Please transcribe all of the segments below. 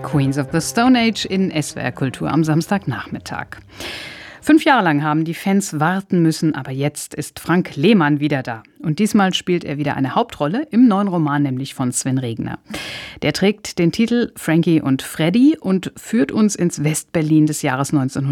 Queens of the Stone Age in SWR Kultur am Samstagnachmittag. 5 Jahre lang haben die Fans warten müssen, aber jetzt ist Frank Lehmann wieder da. Und diesmal spielt er wieder eine Hauptrolle im neuen Roman, nämlich von Sven Regner. Der trägt den Titel Frankie und Freddy und führt uns ins Westberlin des Jahres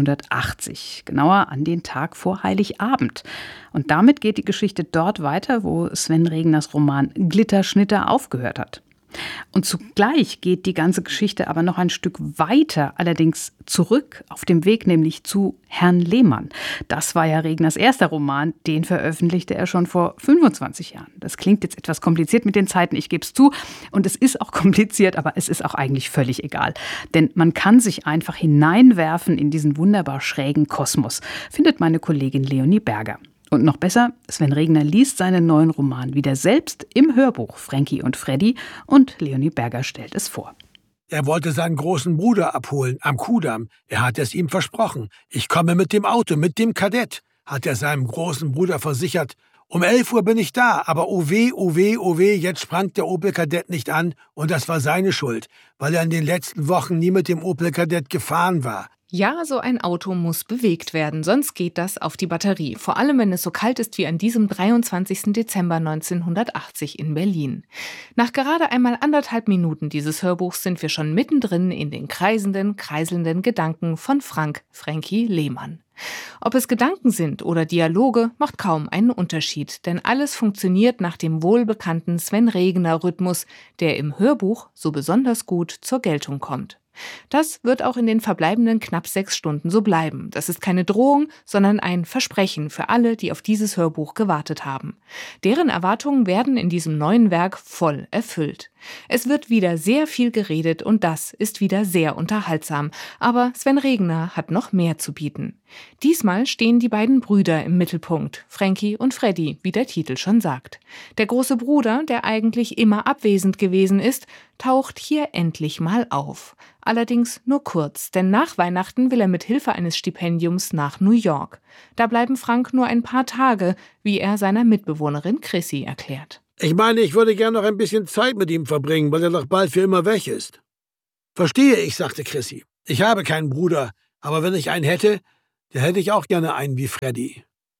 1980, genauer an den Tag vor Heiligabend. Und damit geht die Geschichte dort weiter, wo Sven Regners Roman Glitterschnitter aufgehört hat. Und zugleich geht die ganze Geschichte aber noch ein Stück weiter, allerdings zurück auf dem Weg nämlich zu Herrn Lehmann. Das war ja Regners erster Roman, den veröffentlichte er schon vor 25 Jahren. Das klingt jetzt etwas kompliziert mit den Zeiten, ich gebe es zu. Und es ist auch kompliziert, aber es ist auch eigentlich völlig egal. Denn man kann sich einfach hineinwerfen in diesen wunderbar schrägen Kosmos, findet meine Kollegin Leonie Berger. Und noch besser, Sven Regner liest seinen neuen Roman wieder selbst im Hörbuch Frankie und Freddy und Leonie Berger stellt es vor. Er wollte seinen großen Bruder abholen am Kudamm. Er hat es ihm versprochen. Ich komme mit dem Auto, mit dem Kadett, hat er seinem großen Bruder versichert. Um 11 Uhr bin ich da, aber oh weh, oh weh, oh weh, jetzt sprang der Opel Kadett nicht an und das war seine Schuld, weil er in den letzten Wochen nie mit dem Opel Kadett gefahren war. Ja, so ein Auto muss bewegt werden, sonst geht das auf die Batterie. Vor allem, wenn es so kalt ist wie an diesem 23. Dezember 1980 in Berlin. Nach gerade einmal 1,5 Minuten dieses Hörbuchs sind wir schon mittendrin in den kreiselnden Gedanken von Frankie Lehmann. Ob es Gedanken sind oder Dialoge, macht kaum einen Unterschied, denn alles funktioniert nach dem wohlbekannten Sven Regner-Rhythmus, der im Hörbuch so besonders gut zur Geltung kommt. Das wird auch in den verbleibenden knapp 6 Stunden so bleiben. Das ist keine Drohung, sondern ein Versprechen für alle, die auf dieses Hörbuch gewartet haben. Deren Erwartungen werden in diesem neuen Werk voll erfüllt. Es wird wieder sehr viel geredet und das ist wieder sehr unterhaltsam. Aber Sven Regner hat noch mehr zu bieten. Diesmal stehen die beiden Brüder im Mittelpunkt, Frankie und Freddy, wie der Titel schon sagt. Der große Bruder, der eigentlich immer abwesend gewesen ist, taucht hier endlich mal auf. Allerdings nur kurz, denn nach Weihnachten will er mit Hilfe eines Stipendiums nach New York. Da bleiben Frank nur ein paar Tage, wie er seiner Mitbewohnerin Chrissy erklärt. Ich meine, ich würde gern noch ein bisschen Zeit mit ihm verbringen, weil er doch bald für immer weg ist. Verstehe ich, sagte Chrissy. Ich habe keinen Bruder, aber wenn ich einen hätte, dann hätte ich auch gerne einen wie Freddy.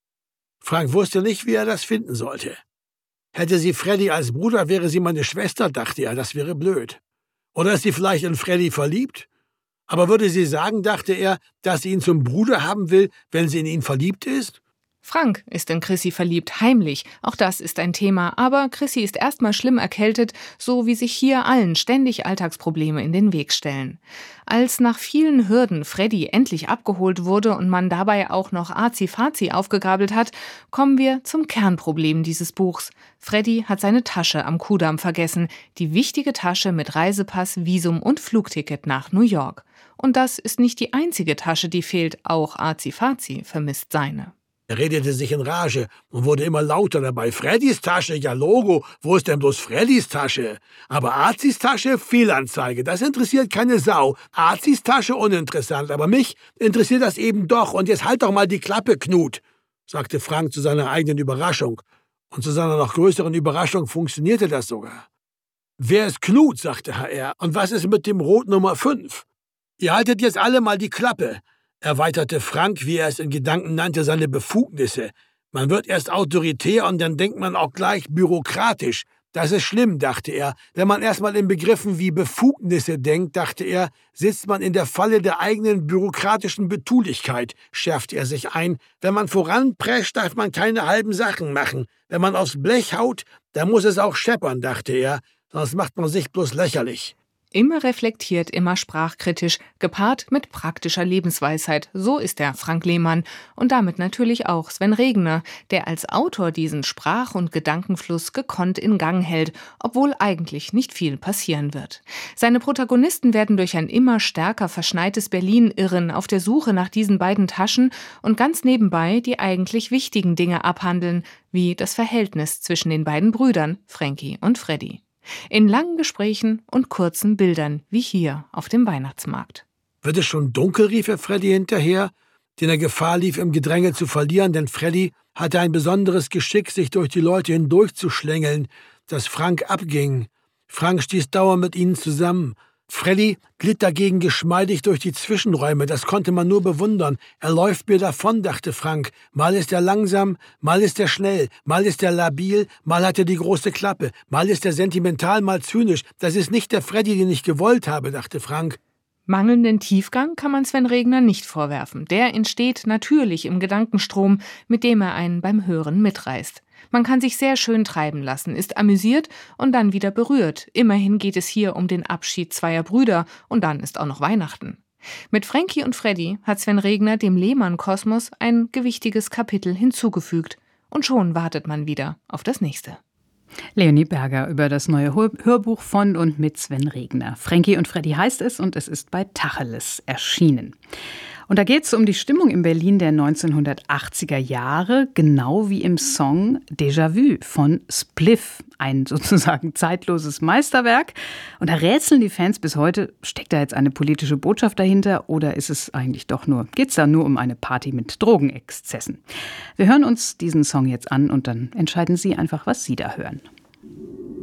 Frank wusste nicht, wie er das finden sollte. Hätte sie Freddy als Bruder, wäre sie meine Schwester, dachte er, das wäre blöd. Oder ist sie vielleicht in Freddy verliebt? Aber würde sie sagen, dachte er, dass sie ihn zum Bruder haben will, wenn sie in ihn verliebt ist? Frank ist in Chrissy verliebt, heimlich. Auch das ist ein Thema. Aber Chrissy ist erstmal schlimm erkältet, so wie sich hier allen ständig Alltagsprobleme in den Weg stellen. Als nach vielen Hürden Freddy endlich abgeholt wurde und man dabei auch noch Azi-Fazi aufgegabelt hat, kommen wir zum Kernproblem dieses Buchs. Freddy hat seine Tasche am Kudamm vergessen. Die wichtige Tasche mit Reisepass, Visum und Flugticket nach New York. Und das ist nicht die einzige Tasche, die fehlt. Auch Azi-Fazi vermisst seine. Er redete sich in Rage und wurde immer lauter dabei. Freddys Tasche, ja Logo, wo ist denn bloß Freddys Tasche? Aber Azis Tasche, Fehlanzeige, das interessiert keine Sau. Azis Tasche uninteressant, aber mich interessiert das eben doch. Und jetzt halt doch mal die Klappe, Knut, sagte Frank zu seiner eigenen Überraschung. Und zu seiner noch größeren Überraschung funktionierte das sogar. Wer ist Knut, sagte HR, und was ist mit dem Rot Nummer 5? Ihr haltet jetzt alle mal die Klappe, erweiterte Frank, wie er es in Gedanken nannte, seine Befugnisse. Man wird erst autoritär und dann denkt man auch gleich bürokratisch. Das ist schlimm, dachte er. Wenn man erstmal in Begriffen wie Befugnisse denkt, dachte er, sitzt man in der Falle der eigenen bürokratischen Betulichkeit, schärfte er sich ein. Wenn man voranprescht, darf man keine halben Sachen machen. Wenn man aufs Blech haut, dann muss es auch scheppern, dachte er, sonst macht man sich bloß lächerlich. Immer reflektiert, immer sprachkritisch, gepaart mit praktischer Lebensweisheit. So ist der Frank Lehmann und damit natürlich auch Sven Regner, der als Autor diesen Sprach- und Gedankenfluss gekonnt in Gang hält, obwohl eigentlich nicht viel passieren wird. Seine Protagonisten werden durch ein immer stärker verschneites Berlin irren, auf der Suche nach diesen beiden Taschen und ganz nebenbei die eigentlich wichtigen Dinge abhandeln, wie das Verhältnis zwischen den beiden Brüdern, Frankie und Freddy. In langen Gesprächen und kurzen Bildern, wie hier auf dem Weihnachtsmarkt. Wird es schon dunkel, rief er Freddy hinterher, den er Gefahr lief, im Gedränge zu verlieren, denn Freddy hatte ein besonderes Geschick, sich durch die Leute hindurchzuschlängeln, das Frank abging. Frank stieß dauernd mit ihnen zusammen. Freddy glitt dagegen geschmeidig durch die Zwischenräume, das konnte man nur bewundern. Er läuft mir davon, dachte Frank. Mal ist er langsam, mal ist er schnell, mal ist er labil, mal hat er die große Klappe, mal ist er sentimental, mal zynisch. Das ist nicht der Freddy, den ich gewollt habe, dachte Frank. Mangelnden Tiefgang kann man Sven Regner nicht vorwerfen. Der entsteht natürlich im Gedankenstrom, mit dem er einen beim Hören mitreißt. Man kann sich sehr schön treiben lassen, ist amüsiert und dann wieder berührt. Immerhin geht es hier um den Abschied zweier Brüder und dann ist auch noch Weihnachten. Mit Frankie und Freddy hat Sven Regner dem Lehmann-Kosmos ein gewichtiges Kapitel hinzugefügt. Und schon wartet man wieder auf das nächste. Leonie Berger über das neue Hörbuch von und mit Sven Regner. Frankie und Freddy heißt es und es ist bei Tacheles erschienen. Und da geht es um die Stimmung in Berlin der 1980er Jahre, genau wie im Song Déjà-vu von Spliff, ein sozusagen zeitloses Meisterwerk. Und da rätseln die Fans bis heute, steckt da jetzt eine politische Botschaft dahinter oder ist es eigentlich geht's da nur um eine Party mit Drogenexzessen? Wir hören uns diesen Song jetzt an und dann entscheiden Sie einfach, was Sie da hören.